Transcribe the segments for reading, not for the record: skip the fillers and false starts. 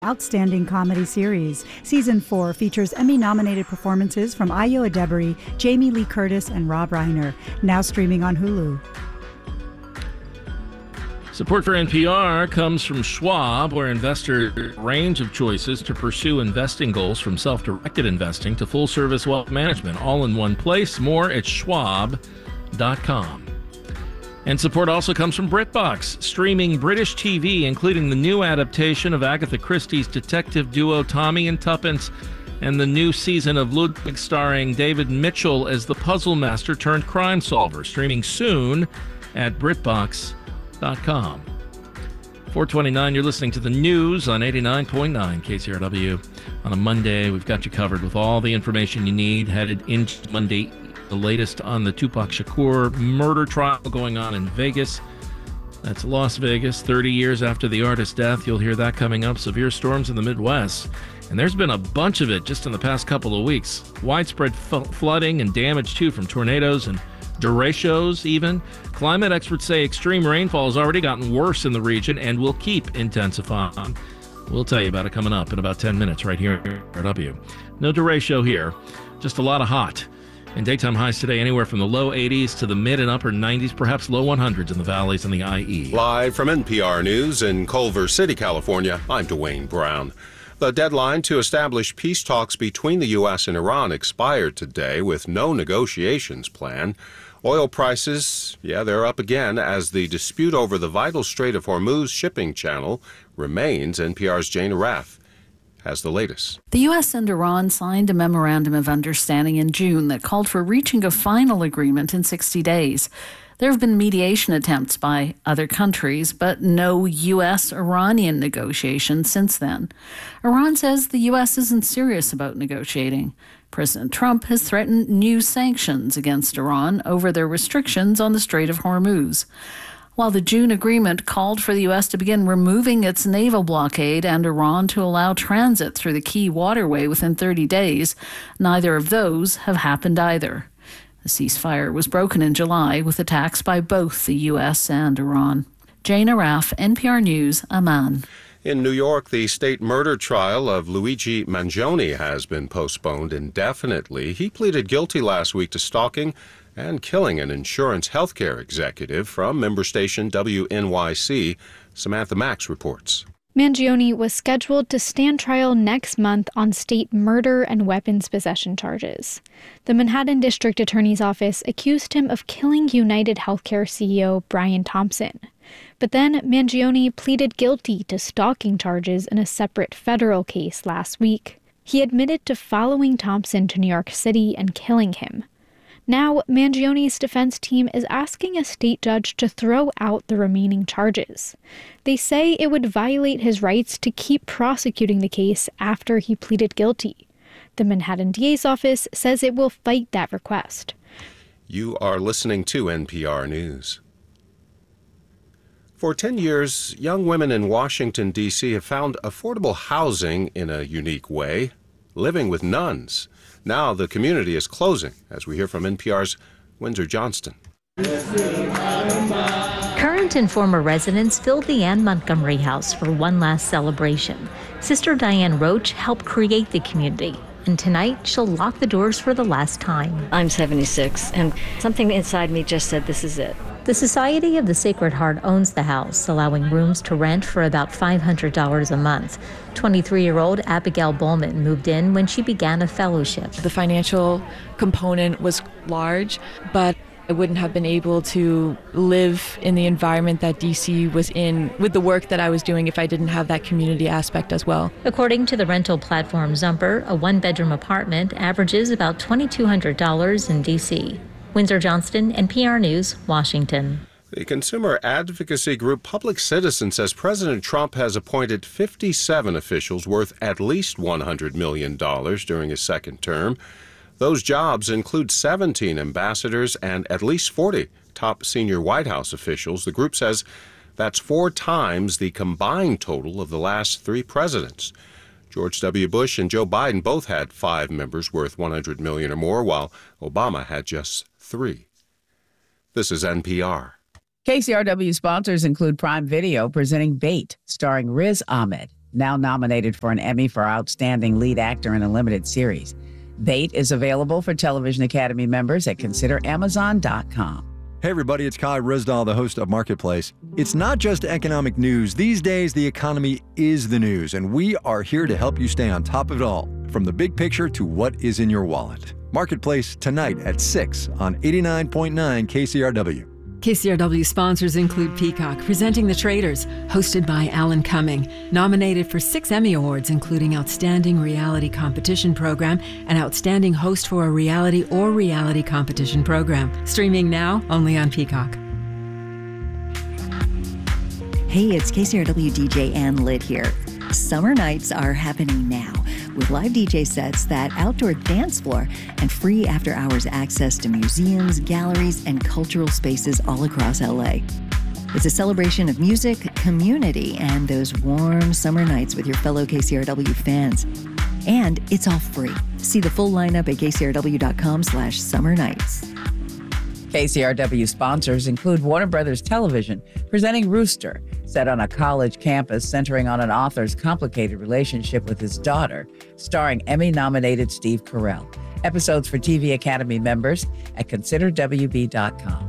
Outstanding Comedy Series. Season 4 features Emmy-nominated performances from Ayo Edebiri, Jamie Lee Curtis, and Rob Reiner. Now streaming on Hulu. Support for NPR comes from Schwab, where investors have a range of choices to pursue investing goals, from self-directed investing to full-service wealth management, all in one place. More at schwab.com. And support also comes from BritBox, streaming British TV, including the new adaptation of Agatha Christie's detective duo Tommy and Tuppence, and the new season of Ludwig starring David Mitchell as the puzzle master turned crime solver, streaming soon at BritBox.com. 429, you're listening to the news on 89.9 KCRW. On a Monday, we've got you covered with all the information you need headed into Monday. The latest on the Tupac Shakur murder trial going on in Vegas. That's Las Vegas, 30 years after the artist's death. You'll hear that coming up. Severe storms in the Midwest. And there's been a bunch of it just in the past couple of weeks. Widespread flooding and damage, too, from tornadoes and derechos, even. Climate experts say extreme rainfall has already gotten worse in the region and will keep intensifying. We'll tell you about it coming up in about 10 minutes right here at W. No derecho here, just a lot of hot. And daytime highs today anywhere from the low 80s to the mid and upper 90s, perhaps low 100s in the valleys and the IE. Live from NPR News in Culver City, California, I'm Dwayne Brown. The deadline to establish peace talks between the U.S. and Iran expired today with no negotiations planned. Oil prices, they're up again as the dispute over the vital Strait of Hormuz shipping channel remains. NPR's Jane Arraf has the latest. The U.S. and Iran signed a memorandum of understanding in June that called for reaching a final agreement in 60 days. There have been mediation attempts by other countries, but no U.S.-Iranian negotiations since then. Iran says the U.S. isn't serious about negotiating. President Trump has threatened new sanctions against Iran over their restrictions on the Strait of Hormuz. While the June agreement called for the U.S. to begin removing its naval blockade and Iran to allow transit through the key waterway within 30 days, neither of those have happened either. The ceasefire was broken in July with attacks by both the U.S. and Iran. Jane Arraf, NPR News, Amman. In New York, the state murder trial of Luigi Mangione has been postponed indefinitely. He pleaded guilty last week to stalking and killing an insurance healthcare executive. From member station WNYC, Samantha Max reports. Mangione was scheduled to stand trial next month on state murder and weapons possession charges. The Manhattan District Attorney's Office accused him of killing United Healthcare CEO Brian Thompson. But then Mangione pleaded guilty to stalking charges in a separate federal case last week. He admitted to following Thompson to New York City and killing him. Now, Mangione's defense team is asking a state judge to throw out the remaining charges. They say it would violate his rights to keep prosecuting the case after he pleaded guilty. The Manhattan DA's office says it will fight that request. You are listening to NPR News. For 10 years, young women in Washington, D.C. have found affordable housing in a unique way, living with nuns. Now the community is closing, as we hear from NPR's Windsor Johnston. Current and former residents filled the Anne Montgomery House for one last celebration. Sister Diane Roach helped create the community, and tonight she'll lock the doors for the last time. I'm 76, and something inside me just said, this is it. The Society of the Sacred Heart owns the house, allowing rooms to rent for about $500 a month. 23-year-old Abigail Bowman moved in when she began a fellowship. The financial component was large, but I wouldn't have been able to live in the environment that DC was in with the work that I was doing if I didn't have that community aspect as well. According to the rental platform Zumper, a one-bedroom apartment averages about $2,200 in DC. Windsor Johnston, NPR News, Washington. The consumer advocacy group Public Citizen says President Trump has appointed 57 officials worth at least $100 million during his second term. Those jobs include 17 ambassadors and at least 40 top senior White House officials. The group says that's 4 times the combined total of the last 3 presidents. George W. Bush and Joe Biden both had 5 members worth $100 million or more, while Obama had just 3. This is NPR. KCRW sponsors include Prime Video presenting Bait, starring Riz Ahmed. now nominated for an Emmy for Outstanding Lead Actor in a Limited Series. Bait is available for Television Academy members at consideramazon.com. Hey everybody, it's Kai Rizdal, the host of Marketplace. It's not just economic news. These days, the economy is the news, and we are here to help you stay on top of it all, from the big picture to what is in your wallet. Marketplace tonight at 6 on 89.9 KCRW. KCRW sponsors include Peacock, Presenting the Traitors, hosted by Alan Cumming, nominated for 6 Emmy Awards, including Outstanding Reality Competition Program and Outstanding Host for a Reality or Reality Competition Program. Streaming now only on Peacock. Hey, it's KCRW DJ Ann Litt here. Summer nights are happening now with live DJ sets, that outdoor dance floor, and free after-hours access to museums, galleries, and cultural spaces all across LA. It's a celebration of music, community, and those warm summer nights with your fellow KCRW fans. And it's all free. See the full lineup at kcrw.com/summer nights. KCRW sponsors include Warner Brothers Television, presenting Rooster, set on a college campus centering on an author's complicated relationship with his daughter, starring Emmy-nominated Steve Carell. Episodes for TV Academy members at considerwb.com.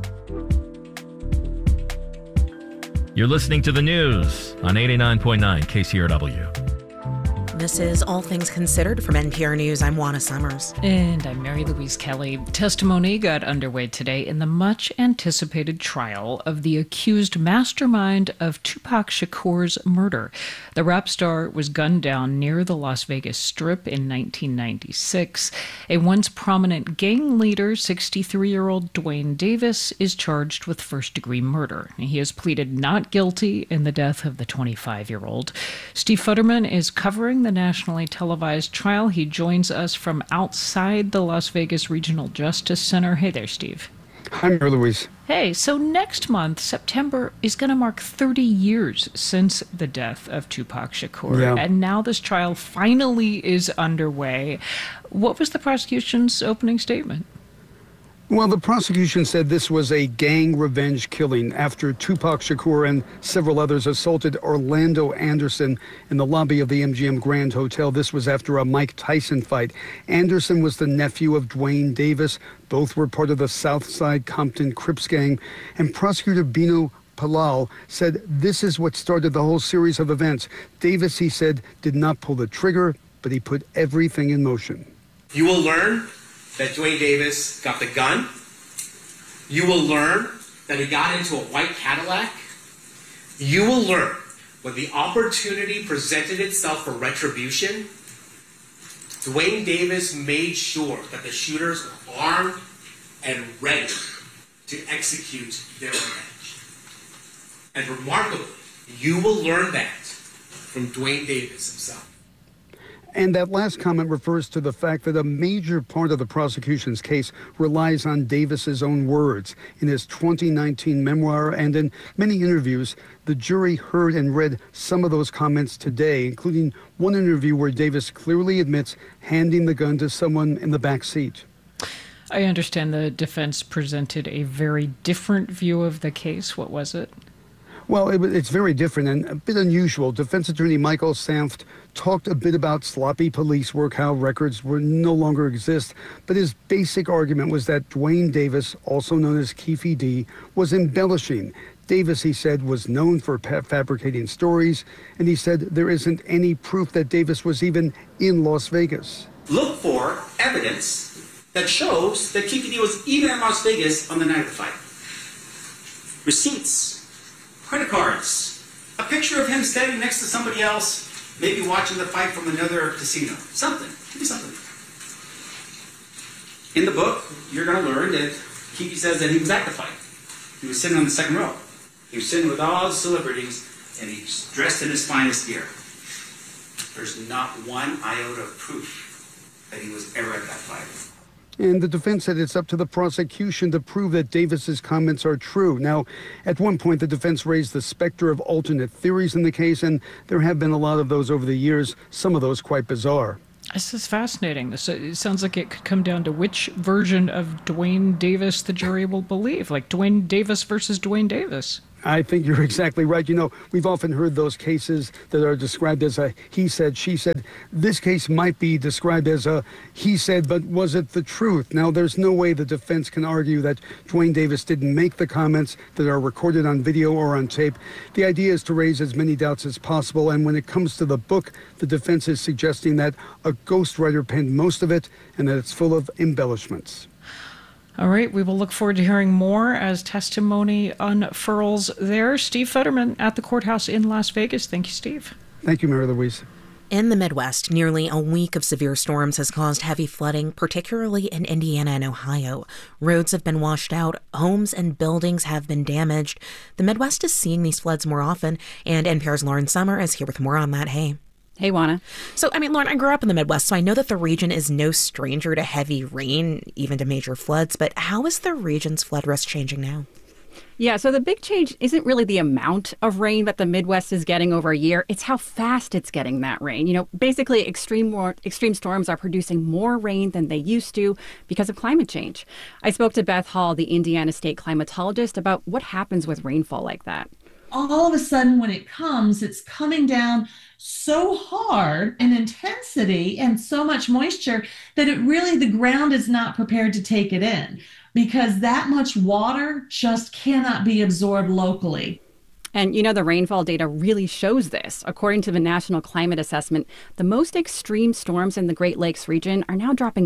You're listening to the news on 89.9 KCRW. This is All Things Considered from NPR News. I'm Juana Summers. And I'm Mary Louise Kelly. Testimony got underway today in the much-anticipated trial of the accused mastermind of Tupac Shakur's murder. The rap star was gunned down near the Las Vegas Strip in 1996. A once prominent gang leader, 63-year-old Duane Davis, is charged with first-degree murder. He has pleaded not guilty in the death of the 25-year-old. Steve Futterman is covering the nationally televised trial. He joins us from outside the Las Vegas Regional Justice Center. Hey there, Steve. Hi, Mary Louise. Hey, so next month, September, is going to mark 30 years since the death of Tupac Shakur. Yeah. And now this trial finally is underway. What was the prosecution's opening statement? Well, the prosecution said this was a gang revenge killing after Tupac Shakur and several others assaulted Orlando Anderson in the lobby of the MGM Grand Hotel. This was after a Mike Tyson fight. Anderson was the nephew of Duane Davis. Both were part of the Southside Compton Crips gang. And prosecutor Bino Palal said this is what started the whole series of events. Davis, he said, did not pull the trigger, but he put everything in motion. You will learn that Duane Davis got the gun. You will learn that he got into a white Cadillac. You will learn when the opportunity presented itself for retribution, Duane Davis made sure that the shooters were armed and ready to execute their revenge. And remarkably, you will learn that from Duane Davis himself. And that last comment refers to the fact that a major part of the prosecution's case relies on Davis's own words. In his 2019 memoir and in many interviews, the jury heard and read some of those comments today, including one interview where Davis clearly admits handing the gun to someone in the back seat. I understand the defense presented a very different view of the case. What was it? Well, it's very different and a bit unusual. Defense attorney Michael Sanft talked a bit about sloppy police work, how records no longer exist. But his basic argument was that Duane Davis, also known as Keefe D, was embellishing. Davis, he said, was known for fabricating stories. And he said there isn't any proof that Davis was even in Las Vegas. Look for evidence that shows that Keefe D was even in Las Vegas on the night of the fight. Receipts. Credit cards, a picture of him standing next to somebody else, maybe watching the fight from another casino. Something. Give me something. In the book, you're going to learn that Keefe says that he was at the fight. He was sitting on the second row. He was sitting with all the celebrities, and he's dressed in his finest gear. There's not one iota of proof that he was ever at that fight. And the defense said it's up to the prosecution to prove that Davis's comments are true. Now, at one point, the defense raised the specter of alternate theories in the case, and there have been a lot of those over the years, some of those quite bizarre. This is fascinating. It sounds like it could come down to which version of Duane Davis the jury will believe, like Duane Davis versus Duane Davis. I think you're exactly right. You know, we've often heard those cases that are described as a he said, she said. This case might be described as a he said, but was it the truth? Now, there's no way the defense can argue that Duane Davis didn't make the comments that are recorded on video or on tape. The idea is to raise as many doubts as possible. And when it comes to the book, the defense is suggesting that a ghostwriter penned most of it and that it's full of embellishments. All right, we will look forward to hearing more as testimony unfurls there. Steve Fetterman at the courthouse in Las Vegas. Thank you, Steve. Thank you, Mary Louise. In the Midwest, nearly a week of severe storms has caused heavy flooding, particularly in Indiana and Ohio. Roads have been washed out, homes and buildings have been damaged. The Midwest is seeing these floods more often, and NPR's Lauren Sommer is here with more on that. Hey. Hey, Juana. So, Lauren, I grew up in the Midwest, so I know that the region is no stranger to heavy rain, even to major floods. But how is the region's flood risk changing now? Yeah, so the big change isn't really the amount of rain that the Midwest is getting over a year. It's how fast it's getting that rain. You know, basically, extreme storms are producing more rain than they used to because of climate change. I spoke to Beth Hall, the Indiana state climatologist, about what happens with rainfall like that. All of a sudden, when it comes, it's coming down so hard in intensity and so much moisture that the ground is not prepared to take it in, because that much water just cannot be absorbed locally. And, you know, the rainfall data really shows this. According to the National Climate Assessment, the most extreme storms in the Great Lakes region are now dropping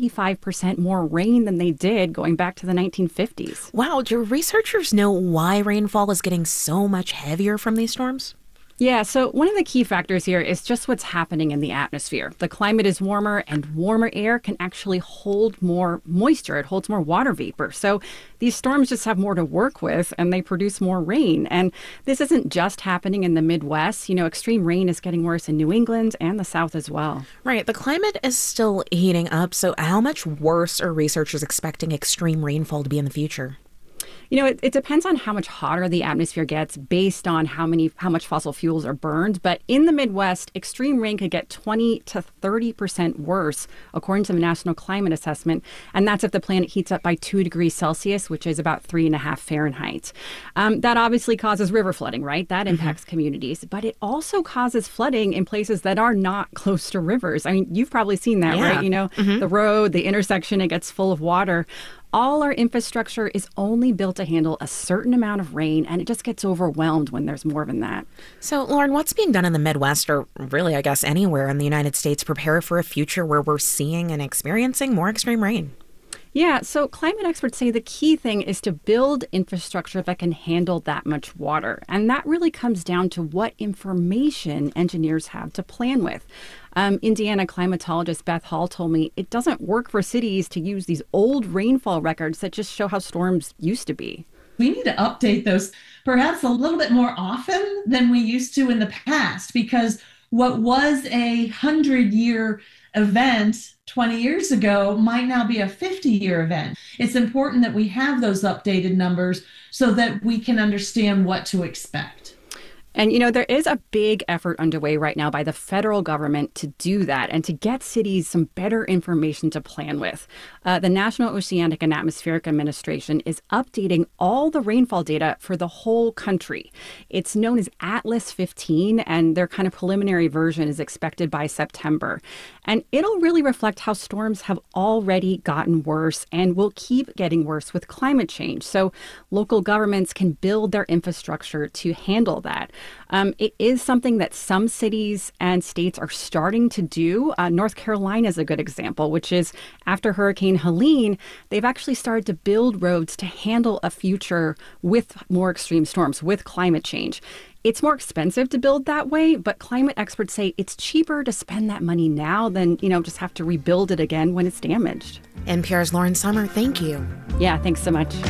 45% more rain than they did going back to the 1950s. Wow, do researchers know why rainfall is getting so much heavier from these storms? Yeah, so one of the key factors here is just what's happening in the atmosphere. The climate is warmer, and warmer air can actually hold more moisture. It holds more water vapor. So these storms just have more to work with, and they produce more rain. And this isn't just happening in the Midwest. You know, extreme rain is getting worse in New England and the South as well. Right. The climate is still heating up. So how much worse are researchers expecting extreme rainfall to be in the future? You know, it depends on how much hotter the atmosphere gets based on how much fossil fuels are burned. But in the Midwest, extreme rain could get 20 to 30% worse, according to the National Climate Assessment. And that's if the planet heats up by 2 degrees Celsius, which is about 3.5 Fahrenheit. That obviously causes river flooding, right? That impacts communities. But it also causes flooding in places that are not close to rivers. I mean, you've probably seen that, right? You know, the road, the intersection, it gets full of water. All our infrastructure is only built to handle a certain amount of rain, and it just gets overwhelmed when there's more than that. So, Lauren, what's being done in the Midwest, or really, I guess, anywhere in the United States, to prepare for a future where we're seeing and experiencing more extreme rain? Yeah, so climate experts say the key thing is to build infrastructure that can handle that much water. And that really comes down to what information engineers have to plan with. Indiana climatologist Beth Hall told me it doesn't work for cities to use these old rainfall records that just show how storms used to be. We need to update those perhaps a little bit more often than we used to in the past, because what was a 100-year event 20 years ago might now be a 50-year event. It's important that we have those updated numbers so that we can understand what to expect. And, you know, there is a big effort underway right now by the federal government to do that and to get cities some better information to plan with. The National Oceanic and Atmospheric Administration is updating all the rainfall data for the whole country. It's known as Atlas 15, and their kind of preliminary version is expected by September. And it'll really reflect how storms have already gotten worse and will keep getting worse with climate change. So local governments can build their infrastructure to handle that. It is something that some cities and states are starting to do. North Carolina is a good example, which is after Hurricane Helene, they've actually started to build roads to handle a future with more extreme storms, with climate change. It's more expensive to build that way, but climate experts say it's cheaper to spend that money now than, just have to rebuild it again when it's damaged. NPR's Lauren Sommer, thank you. Yeah, thanks so much.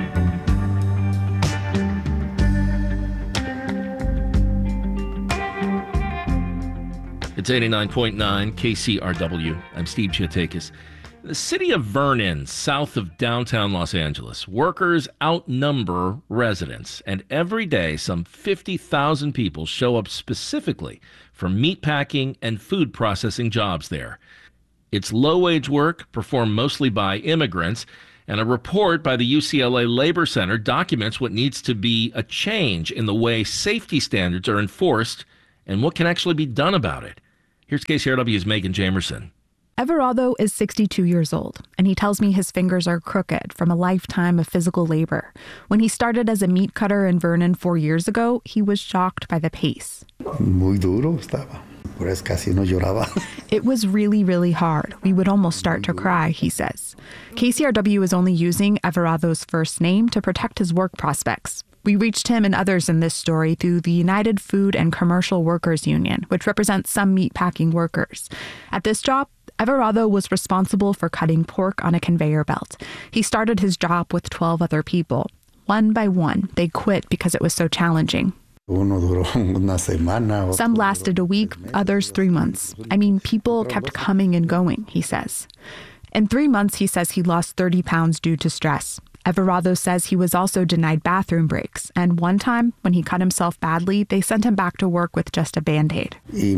It's 89.9 KCRW. I'm Steve Chiatakis. The city of Vernon, south of downtown Los Angeles, workers outnumber residents, and every day some 50,000 people show up specifically for meatpacking and food processing jobs there. It's low-wage work performed mostly by immigrants, And a report by the UCLA Labor Center documents what needs to be a change in the way safety standards are enforced and what can actually be done about it. Here's KCRW's Megan Jamerson. Everardo is 62 years old, and he tells me his fingers are crooked from a lifetime of physical labor. When he started as a meat cutter in Vernon 4 years ago, he was shocked by the pace. Muy duro estaba. Por eso casi no lloraba. It was really, really hard. We would almost start to cry, he says. KCRW is only using Everardo's first name to protect his work prospects. We reached him and others in this story through the United Food and Commercial Workers Union, which represents some meatpacking workers. At this job, Everardo was responsible for cutting pork on a conveyor belt. He started his job with 12 other people. One by one, they quit because it was so challenging. Some lasted a week, others 3 months. I mean, people kept coming and going, he says. In 3 months, he says he lost 30 pounds due to stress. Everardo says he was also denied bathroom breaks, and one time, when he cut himself badly, they sent him back to work with just a Band-Aid. They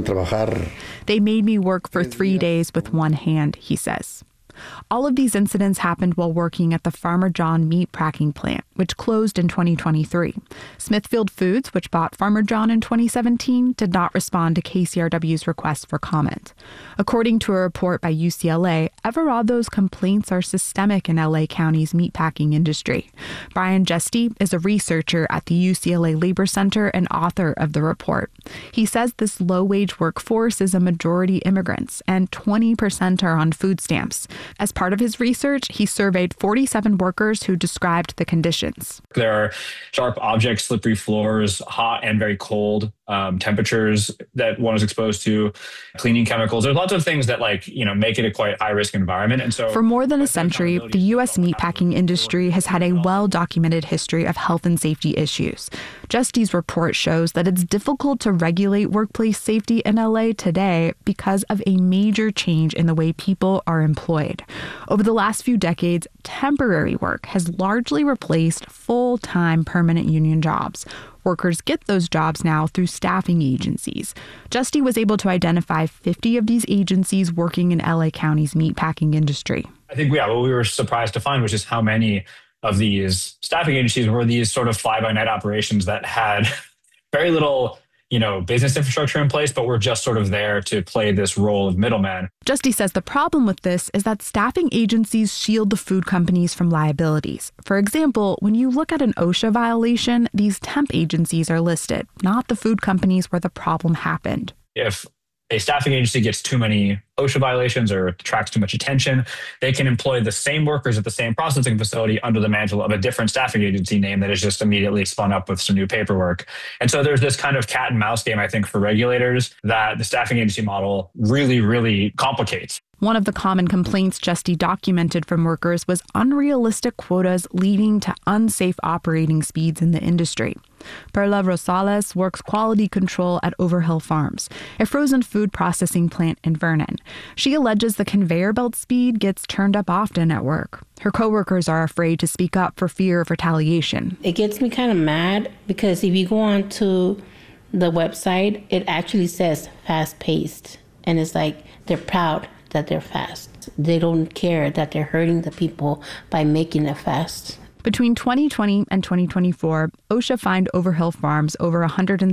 made me work for 3 days with one hand, he says. All of these incidents happened while working at the Farmer John meat packing plant, which closed in 2023. Smithfield Foods, which bought Farmer John in 2017, did not respond to KCRW's request for comment. According to a report by UCLA, Everardo's complaints are systemic in LA County's meatpacking industry. Brian Jesty is a researcher at the UCLA Labor Center and author of the report. He says this low-wage workforce is a majority immigrants, and 20% are on food stamps. As part of his research, he surveyed 47 workers who described the conditions. There are sharp objects, slippery floors, hot and very cold temperatures that one is exposed to, cleaning chemicals. There's lots of things that make it a quite high-risk environment. And so, for more than a century, the U.S. meatpacking industry has had a well-documented history of health and safety issues. Jesty's report shows that it's difficult to regulate workplace safety in LA today because of a major change in the way people are employed. Over the last few decades, temporary work has largely replaced full-time permanent union jobs. Workers get those jobs now through staffing agencies. Jesty was able to identify 50 of these agencies working in LA County's meatpacking industry. I think, what we were surprised to find was just how many of these staffing agencies were these sort of fly-by-night operations that had very little business infrastructure in place, but we're just sort of there to play this role of middleman. Jesty says the problem with this is that staffing agencies shield the food companies from liabilities. For example, when you look at an OSHA violation, these temp agencies are listed, not the food companies where the problem happened. If a staffing agency gets too many OSHA violations or attracts too much attention, they can employ the same workers at the same processing facility under the mantle of a different staffing agency name that is just immediately spun up with some new paperwork. And so there's this kind of cat and mouse game, I think, for regulators that the staffing agency model really, really complicates. One of the common complaints Jesty documented from workers was unrealistic quotas leading to unsafe operating speeds in the industry. Perla Rosales works quality control at Overhill Farms, a frozen food processing plant in Vernon. She alleges the conveyor belt speed gets turned up often at work. Her coworkers are afraid to speak up for fear of retaliation. It gets me kind of mad because if you go on to the website, it actually says fast-paced. And it's like they're proud that they're fast. They don't care that they're hurting the people by making it fast. Between 2020 and 2024, OSHA fined Overhill Farms over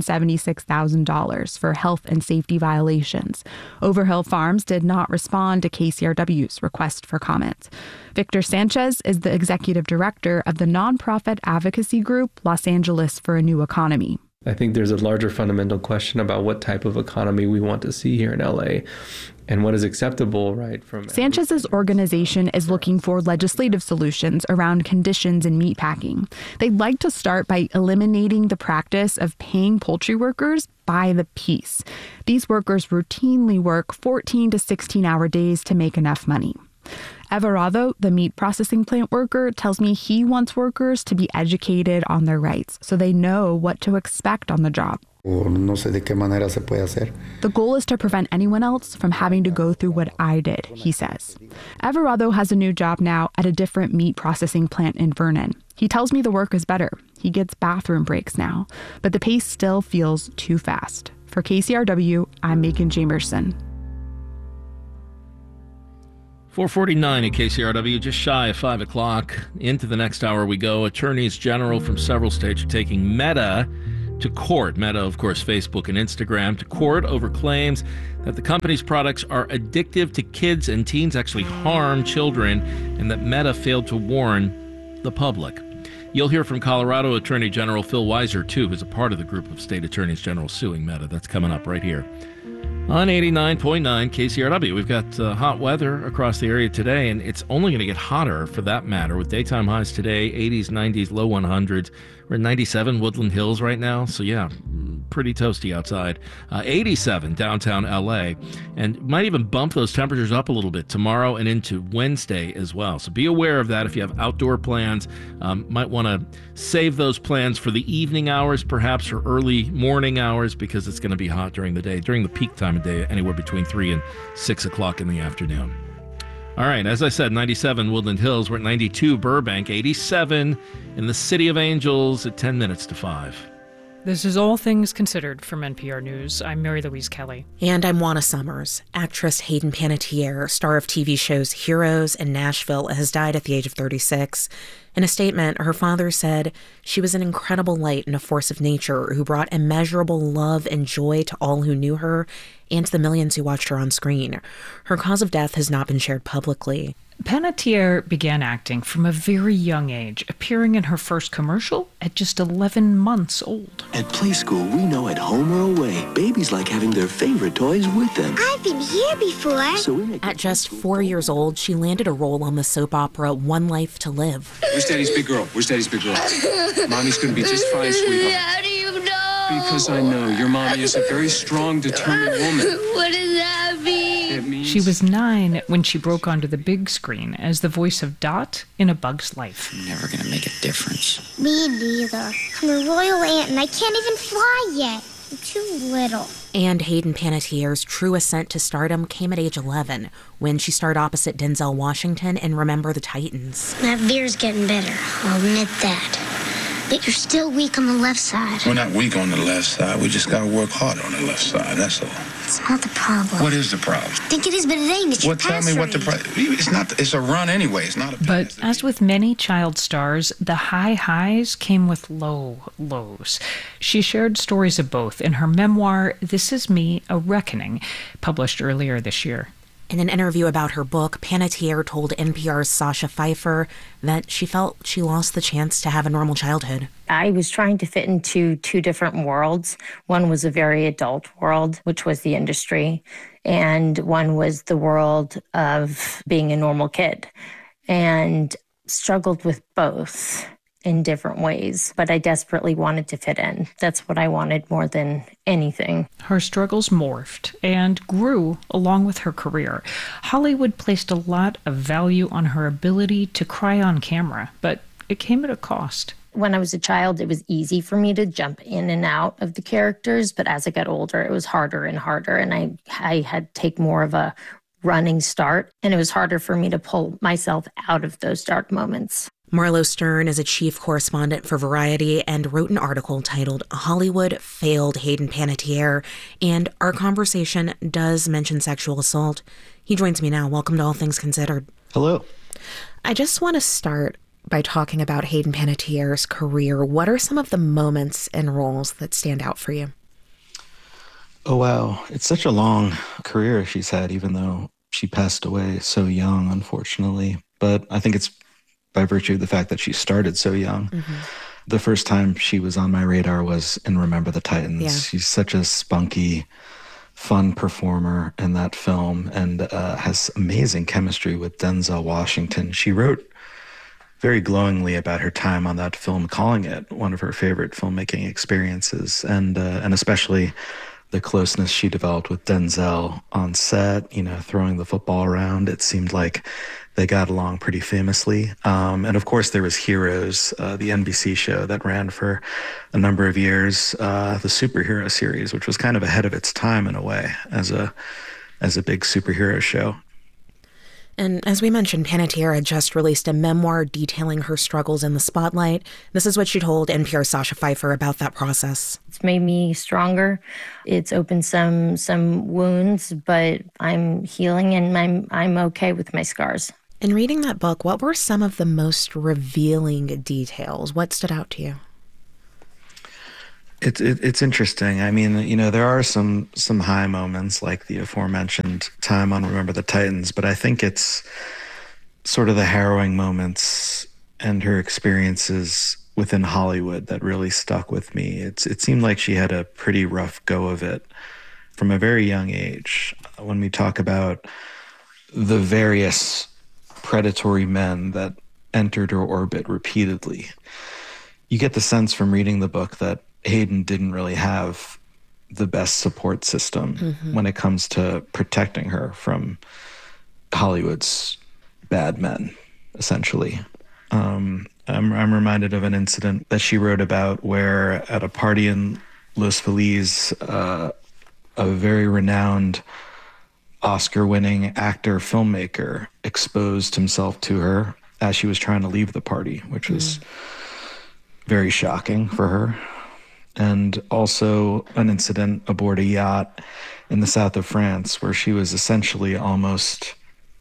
$176,000 for health and safety violations. Overhill Farms did not respond to KCRW's request for comment. Victor Sanchez is the executive director of the nonprofit advocacy group Los Angeles for a New Economy. I think there's a larger fundamental question about what type of economy we want to see here in LA and what is acceptable, right? Sanchez's organization is looking for legislative solutions around conditions in meatpacking. They'd like to start by eliminating the practice of paying poultry workers by the piece. These workers routinely work 14 to 16-hour days to make enough money. Everardo, the meat processing plant worker, tells me he wants workers to be educated on their rights so they know what to expect on the job. The goal is to prevent anyone else from having to go through what I did, he says. Everardo has a new job now at a different meat processing plant in Vernon. He tells me the work is better. He gets bathroom breaks now, but the pace still feels too fast. For KCRW, I'm Megan Jamerson. 4:49 at KCRW, just shy of 5 o'clock. Into the next hour we go. Attorneys general from several states are taking Meta to court. Meta, of course, Facebook and Instagram, to court over claims that the company's products are addictive to kids and teens, actually harm children, and that Meta failed to warn the public. You'll hear from Colorado Attorney General Phil Weiser, too, who's a part of the group of state attorneys general suing Meta. That's coming up right here on 89.9 KCRW. We've got hot weather across the area today, and it's only going to get hotter for that matter, with daytime highs today, 80s, 90s, low 100s. We're at 97 Woodland Hills right now, so yeah, pretty toasty outside. 87 downtown LA, and might even bump those temperatures up a little bit tomorrow and into Wednesday as well. So be aware of that if you have outdoor plans. Might want to save those plans for the evening hours, perhaps, or early morning hours, because it's going to be hot during the day, during the peak time of day, anywhere between 3 and 6 o'clock in the afternoon. All right, as I said, 97 Woodland Hills. We're at 92 Burbank, 87 in the City of Angels at 10 minutes to 5. This is All Things Considered from NPR News. I'm Mary Louise Kelly. And I'm Juana Summers. Actress Hayden Panettiere, star of TV shows Heroes and Nashville, has died at the age of 36. In a statement, her father said she was an incredible light and a force of nature who brought immeasurable love and joy to all who knew her and to the millions who watched her on screen. Her cause of death has not been shared publicly. Panettiere began acting from a very young age, appearing in her first commercial at just 11 months old. At Play School, we know at home or away, babies like having their favorite toys with them. I've been here before. At just 4 years old, she landed a role on the soap opera One Life to Live. Where's Daddy's big girl? Where's Daddy's big girl? Mommy's gonna be just fine, sweetheart. How do you know? Because I know. Your mommy is a very strong, determined woman. What does that mean? It means She was 9 when she broke onto the big screen as the voice of Dot in A Bug's Life. Never gonna make a difference. Me neither. I'm a royal ant and I can't even fly yet. I'm too little. And Hayden Panettiere's true ascent to stardom came at age 11, when she starred opposite Denzel Washington in Remember the Titans. That beer's getting better, I'll admit that. But you're still weak on the left side. We're not weak on the left side. We just gotta work hard on the left side, that's all. It's not the problem. What is the problem? I think it is, but it ain't. It's your Tell me what the problem. It's not. It's a run anyway. It's not a. But as with many child stars, the high highs came with low lows. She shared stories of both in her memoir, This Is Me, A Reckoning, published earlier this year. In an interview about her book, Panettiere told NPR's Sasha Pfeiffer that she felt she lost the chance to have a normal childhood. I was trying to fit into two different worlds. One was a very adult world, which was the industry, and one was the world of being a normal kid, and struggled with both in different ways, but I desperately wanted to fit in. That's what I wanted more than anything. Her struggles morphed and grew along with her career. Hollywood placed a lot of value on her ability to cry on camera, but it came at a cost. When I was a child, it was easy for me to jump in and out of the characters, but as I got older, it was harder and harder, and I had to take more of a running start, and it was harder for me to pull myself out of those dark moments. Marlo Stern is a chief correspondent for Variety and wrote an article titled Hollywood Failed Hayden Panettiere, and our conversation does mention sexual assault. He joins me now. Welcome to All Things Considered. Hello. I just want to start by talking about Hayden Panettiere's career. What are some of the moments and roles that stand out for you? Oh, wow. It's such a long career she's had, even though she passed away so young, unfortunately. But I think it's by virtue of the fact that she started so young. Mm-hmm. The first time she was on my radar was in Remember the Titans. Yeah. She's such a spunky, fun performer in that film, and has amazing chemistry with Denzel Washington. She wrote very glowingly about her time on that film, calling it one of her favorite filmmaking experiences, and especially the closeness she developed with Denzel on set, throwing the football around. It seemed like they got along pretty famously. And of course, there was Heroes, the NBC show that ran for a number of years, the superhero series, which was kind of ahead of its time in a way as a big superhero show. And as we mentioned, Panettiere had just released a memoir detailing her struggles in the spotlight. This is what she told NPR's Sasha Pfeiffer about that process. It's made me stronger. It's opened some wounds, but I'm healing and I'm okay with my scars. In reading that book, what were some of the most revealing details? What stood out to you? It's interesting. I mean, there are some high moments like the aforementioned time on Remember the Titans, but I think it's sort of the harrowing moments and her experiences within Hollywood that really stuck with me. It seemed like she had a pretty rough go of it from a very young age. When we talk about the various predatory men that entered her orbit repeatedly, you get the sense from reading the book that Hayden didn't really have the best support system when it comes to protecting her from Hollywood's bad men, essentially. I'm reminded of an incident that she wrote about where at a party in Los Feliz, a very renowned Oscar-winning actor, filmmaker, exposed himself to her as she was trying to leave the party, which was very shocking for her. And also an incident aboard a yacht in the south of France where she was essentially almost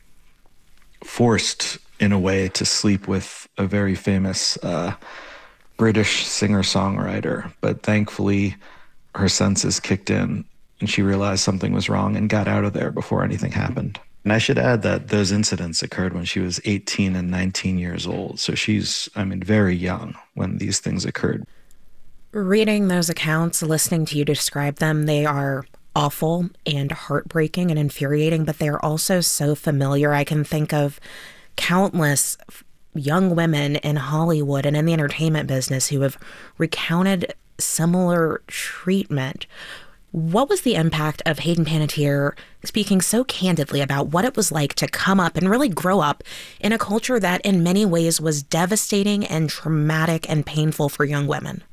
forced in a way to sleep with a very famous British singer-songwriter. But thankfully, her senses kicked in and she realized something was wrong and got out of there before anything happened. And I should add that those incidents occurred when she was 18 and 19 years old. So she's, very young when these things occurred. Reading those accounts, listening to you describe them, they are awful and heartbreaking and infuriating, but they are also so familiar. I can think of countless young women in Hollywood and in the entertainment business who have recounted similar treatment. What was the impact of Hayden Panettiere speaking so candidly about what it was like to come up and really grow up in a culture that in many ways was devastating and traumatic and painful for young women?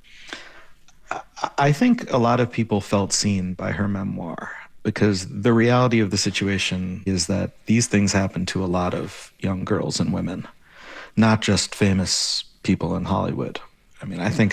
I think a lot of people felt seen by her memoir because the reality of the situation is that these things happen to a lot of young girls and women, not just famous people in Hollywood. I think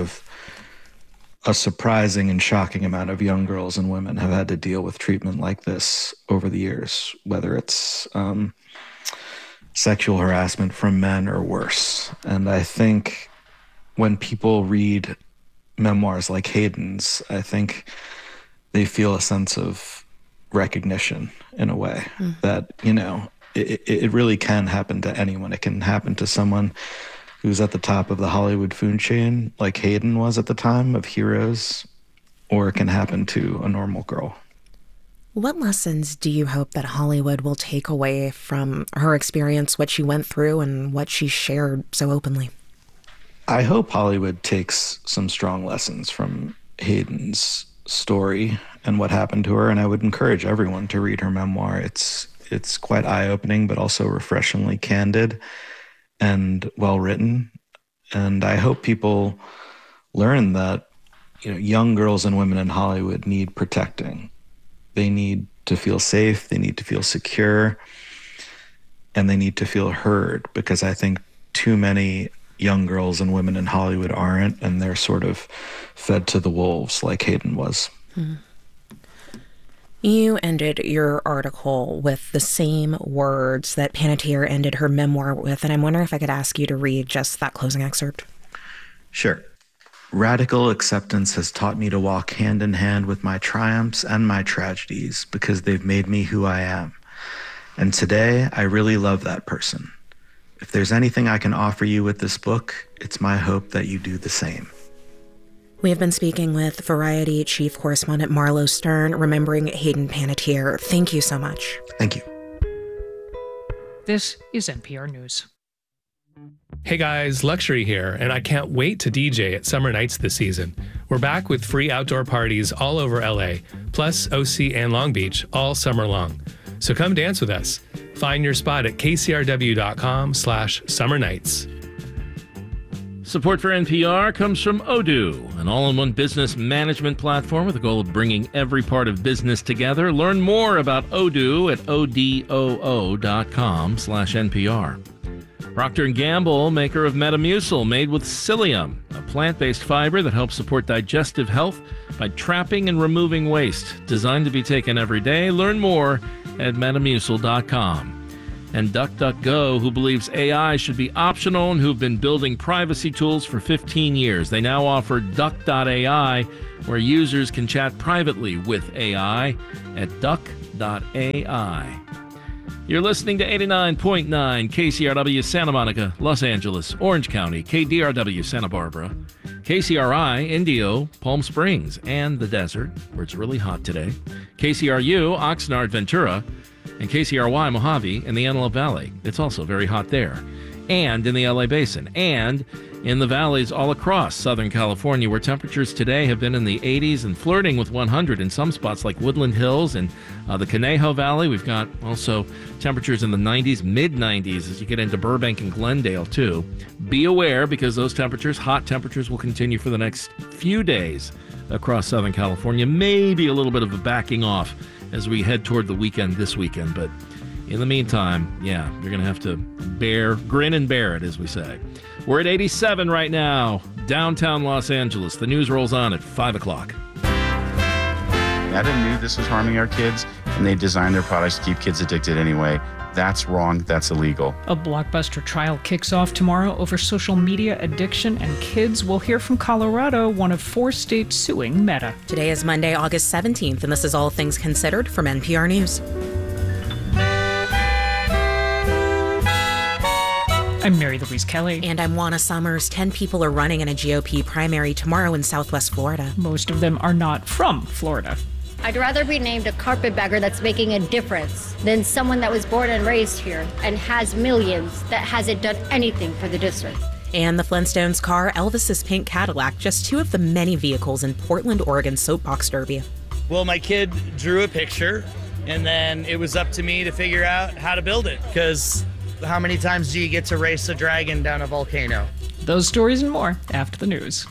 a surprising and shocking amount of young girls and women have had to deal with treatment like this over the years, whether it's sexual harassment from men or worse. And I think when people read memoirs like Hayden's, I think they feel a sense of recognition in a way that, it really can happen to anyone. It can happen to someone who's at the top of the Hollywood food chain, like Hayden was at the time, of heroes, or it can happen to a normal girl. What lessons do you hope that Hollywood will take away from her experience, what she went through, and what she shared so openly? I hope Hollywood takes some strong lessons from Hayden's story and what happened to her, and I would encourage everyone to read her memoir. It's quite eye-opening, but also refreshingly candid and well-written. And I hope people learn that, young girls and women in Hollywood need protecting. They need to feel safe, they need to feel secure, and they need to feel heard, because I think too many young girls and women in Hollywood aren't, and they're sort of fed to the wolves like Hayden was. You ended your article with the same words that Panettiere ended her memoir with, and I'm wondering if I could ask you to read just that closing excerpt. Sure. Radical acceptance has taught me to walk hand in hand with my triumphs and my tragedies because they've made me who I am. And today, I really love that person. If there's anything I can offer you with this book, it's my hope that you do the same. We have been speaking with Variety Chief Correspondent Marlo Stern, remembering Hayden Panettiere. Thank you so much. Thank you. This is NPR News. Hey guys, Luxury here, and I can't wait to DJ at Summer Nights this season. We're back with free outdoor parties all over LA, plus OC and Long Beach all summer long. So come dance with us. Find your spot at kcrw.com/summernights. Support for NPR comes from Odoo, an all-in-one business management platform with the goal of bringing every part of business together. Learn more about Odoo at odoo.com/NPR. Procter & Gamble, maker of Metamucil, made with psyllium, a plant-based fiber that helps support digestive health by trapping and removing waste. Designed to be taken every day. Learn more at metamucil.com. And DuckDuckGo, who believes AI should be optional and who've been building privacy tools for 15 years. They now offer Duck.ai, where users can chat privately with AI at Duck.ai. You're listening to 89.9 KCRW Santa Monica, Los Angeles, Orange County, KDRW Santa Barbara, KCRI Indio, Palm Springs, and the desert, where it's really hot today, KCRU Oxnard, Ventura, and KCRY Mojave in the Antelope Valley. It's also very hot there. And in the LA Basin. And in the valleys all across Southern California, where temperatures today have been in the 80s and flirting with 100 in some spots like Woodland Hills and the Conejo Valley. We've got also temperatures in the 90s, mid-90s as you get into Burbank and Glendale, too. Be aware, because those temperatures, hot temperatures, will continue for the next few days across Southern California. Maybe a little bit of a backing off as we head toward the weekend this weekend. But in the meantime, yeah, you're going to have to grin and bear it, as we say. We're at 87 right now, downtown Los Angeles. The news rolls on at 5 o'clock. Meta knew this was harming our kids, and they designed their products to keep kids addicted anyway. That's wrong. That's illegal. A blockbuster trial kicks off tomorrow over social media addiction and kids. We'll hear from Colorado, one of 4 states suing Meta. Today is Monday, August 17th, and this is All Things Considered from NPR News. I'm Mary Louise Kelly. And I'm Juana Summers. 10 people are running in a GOP primary tomorrow in Southwest Florida. Most of them are not from Florida. I'd rather be named a carpetbagger that's making a difference than someone that was born and raised here and has millions that hasn't done anything for the district. And the Flintstones car, Elvis's pink Cadillac, just 2 of the many vehicles in Portland, Oregon soapbox derby. Well, my kid drew a picture, and then it was up to me to figure out how to build it, because how many times do you get to race a dragon down a volcano? Those stories and more after the news.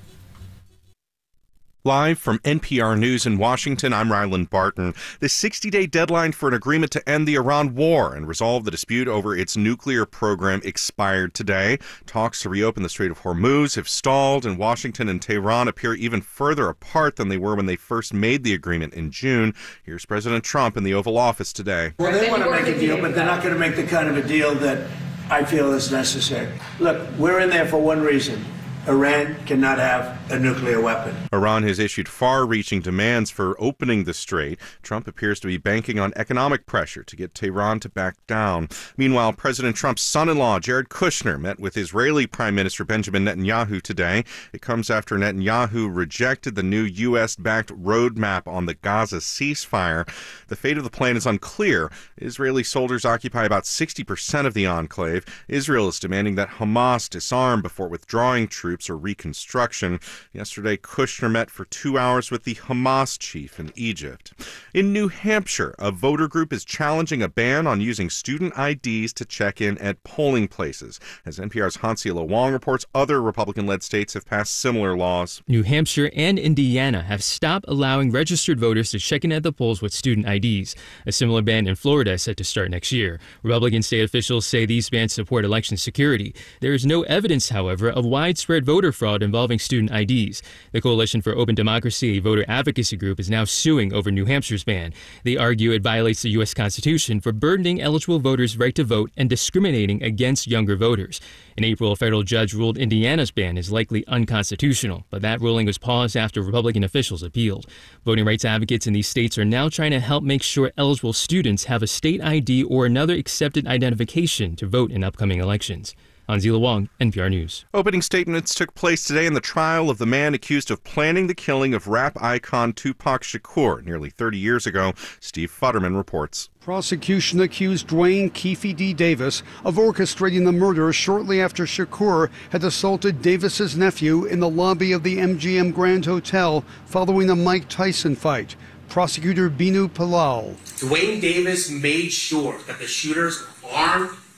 Live from NPR News in Washington, I'm Ryland Barton. The 60-day deadline for an agreement to end the Iran war and resolve the dispute over its nuclear program expired today. Talks to reopen the Strait of Hormuz have stalled, and Washington and Tehran appear even further apart than they were when they first made the agreement in June. Here's President Trump in the Oval Office today. Well, they want to make a deal, but they're not going to make the kind of a deal that I feel is necessary. Look, we're in there for one reason. Iran cannot have a nuclear weapon. Iran has issued far-reaching demands for opening the strait. Trump appears to be banking on economic pressure to get Tehran to back down. Meanwhile, President Trump's son-in-law, Jared Kushner, met with Israeli Prime Minister Benjamin Netanyahu today. It comes after Netanyahu rejected the new U.S.-backed roadmap on the Gaza ceasefire. The fate of the plan is unclear. Israeli soldiers occupy about 60% of the enclave. Israel is demanding that Hamas disarm before withdrawing troops or reconstruction. Yesterday, Kushner met for 2 hours with the Hamas chief in Egypt. In New Hampshire, a voter group is challenging a ban on using student IDs to check in at polling places. As NPR's Hansiela Wong reports, other Republican-led states have passed similar laws. New Hampshire and Indiana have stopped allowing registered voters to check in at the polls with student IDs. A similar ban in Florida is set to start next year. Republican state officials say these bans support election security. There is no evidence, however, of widespread voter fraud involving student IDs. The Coalition for Open Democracy, a voter advocacy group, is now suing over New Hampshire's ban. They argue it violates the U.S. Constitution for burdening eligible voters' right to vote and discriminating against younger voters. In April, a federal judge ruled Indiana's ban is likely unconstitutional, but that ruling was paused after Republican officials appealed. Voting rights advocates in these states are now trying to help make sure eligible students have a state ID or another accepted identification to vote in upcoming elections. Hansiela Wong, NPR News. Opening statements took place today in the trial of the man accused of planning the killing of rap icon Tupac Shakur nearly 30 years ago. Steve Futterman reports. Prosecution accused Dwayne Keefe D. Davis of orchestrating the murder shortly after Shakur had assaulted Davis's nephew in the lobby of the MGM Grand Hotel following a Mike Tyson fight. Prosecutor Binu Palal. Dwayne Davis made sure that the shooters were armed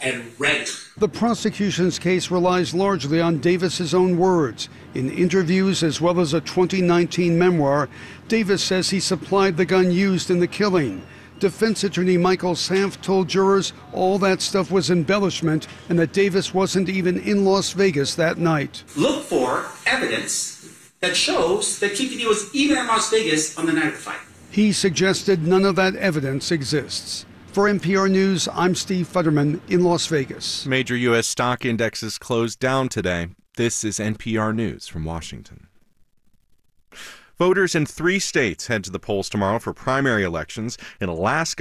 and ready. The prosecution's case relies largely on Davis's own words. In interviews as well as a 2019 memoir, Davis says he supplied the gun used in the killing. Defense attorney Michael Sanft told jurors all that stuff was embellishment and that Davis wasn't even in Las Vegas that night. Look for evidence that shows that TPD was even in Las Vegas on the night of the fight. He suggested none of that evidence exists. For NPR News, I'm Steve Futterman in Las Vegas. Major U.S. stock indexes closed down today. This is NPR News from Washington. Voters in 3 states head to the polls tomorrow for primary elections. In Alaska,